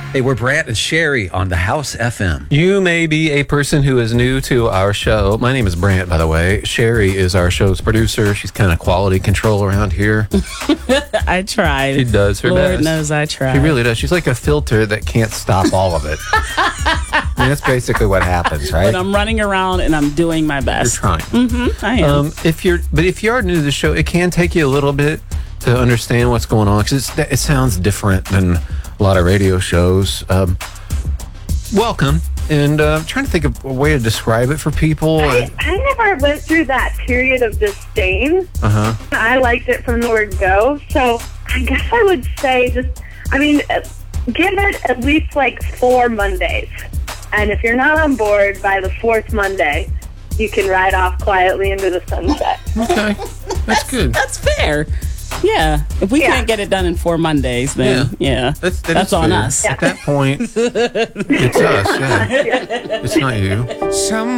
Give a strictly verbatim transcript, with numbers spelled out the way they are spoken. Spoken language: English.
Hey, we're Brant and Sherry on the House F M. You may be a person who is new to our show. My name is Brant, by the way. Sherry is our show's producer. She's kind of quality control around here. I tried. She does her Lord best. knows I tried. She really does. She's like a filter that can't stop all of it. I mean, that's basically what happens, right? But I'm running around and I'm doing my You're best. trying. Mm-hmm, I am. Um, if you're, but if you are new to the show, it can take you a little bit to understand what's going on because it sounds different than a lot of radio shows. Um, welcome, and uh, I'm trying to think of a way to describe it for people. I, I never went through that period of disdain. Uh huh. I liked it from the word go, so I guess I would say just, I mean, uh, give it at least like four Mondays. And if you're not on board by the fourth Monday, you can ride off quietly into the sunset. Okay, that's good. That's fair. Yeah. If we Yeah. can't get it done in four Mondays, then yeah, That's, that that's is on fair. us. At that point, it's us. Yeah, it's not you. Some